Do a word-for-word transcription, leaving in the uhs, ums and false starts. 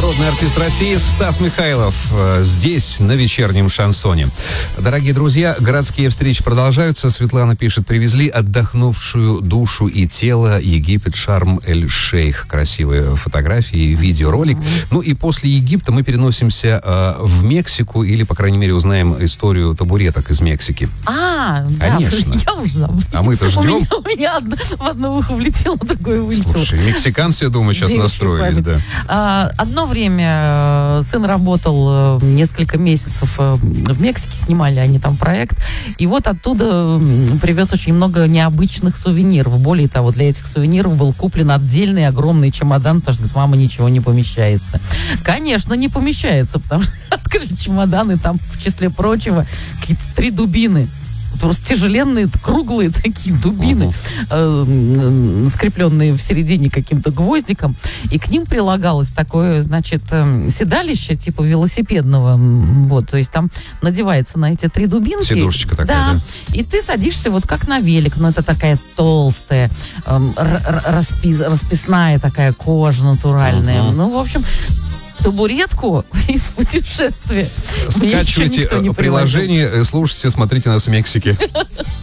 Народный артист России Стас Михайлов здесь, на вечернем шансоне. Дорогие друзья, городские встречи продолжаются. Светлана пишет: привезли отдохнувшую душу и тело Египет, Шарм-эль-Шейх. Красивые фотографии, видеоролик. Ну и после Египта мы переносимся э, в Мексику, или, по крайней мере, узнаем историю табуреток из Мексики. А, конечно. Да, я уже забыла. А мы-то ждем. У меня, у меня одно, в одно ухо влетело, другое вылетело. Слушай, мексиканцы, я думаю, сейчас Девичья настроились, память. да. А, одно время сын работал несколько месяцев в Мексике, снимали они там проект, и вот оттуда привез очень много необычных сувениров. Более того, для этих сувениров был куплен отдельный огромный чемодан, потому что, мама, ничего не помещается. Конечно, не помещается, потому что открыли чемодан, и там, в числе прочего, какие-то три дубины. Просто тяжеленные, круглые такие дубины, uh-huh. э, скрепленные в середине каким-то гвоздиком. И к ним прилагалось такое, значит, э, седалище типа велосипедного. Вот, то есть там надевается на эти три дубинки. Сидушечка такая, да. Да. И ты садишься вот как на велик. Но это такая толстая, э, распис, расписная такая кожа натуральная. Uh-huh. Ну, в общем... табуретку из путешествия. Скачивайте приложение, слушайте, смотрите нас в Мексике.